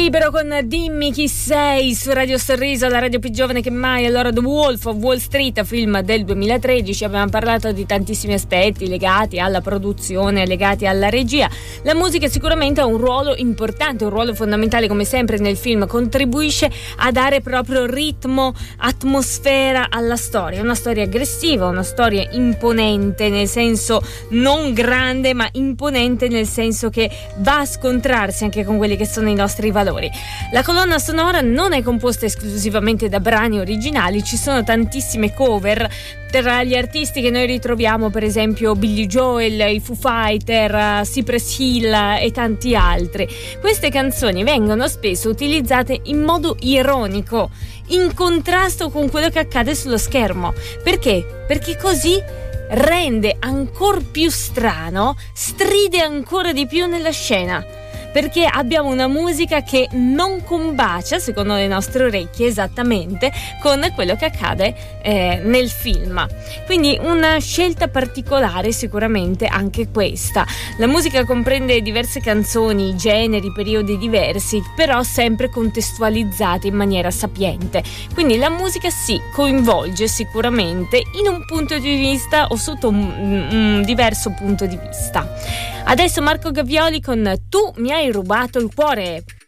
libero con Dimmi chi sei su Radio Sorriso, la radio più giovane che mai. Allora, The Wolf of Wall Street, film del 2013, abbiamo parlato di tantissimi aspetti legati alla produzione, legati alla regia. La musica sicuramente ha un ruolo importante, un ruolo fondamentale, come sempre nel film, contribuisce a dare proprio ritmo, atmosfera alla storia. Una storia aggressiva, una storia imponente, nel senso non grande ma imponente, nel senso che va a scontrarsi anche con quelli che sono i nostri valori. La colonna sonora non è composta esclusivamente da brani originali, ci sono tantissime cover tra gli artisti che noi ritroviamo, per esempio Billy Joel, i Foo Fighter, Cypress Hill e tanti altri. Queste canzoni vengono spesso utilizzate in modo ironico, in contrasto con quello che accade sullo schermo. Perché? Perché così rende ancora più strano, stride ancora di più nella scena, perché abbiamo una musica che non combacia, secondo le nostre orecchie, esattamente con quello che accade nel film. Quindi una scelta particolare sicuramente anche questa. La musica comprende diverse canzoni, generi, periodi diversi, però sempre contestualizzate in maniera sapiente. Quindi la musica si coinvolge sicuramente in un punto di vista o sotto un diverso punto di vista. Adesso Marco Gavvioli con Tu mi hai rubato il cuore.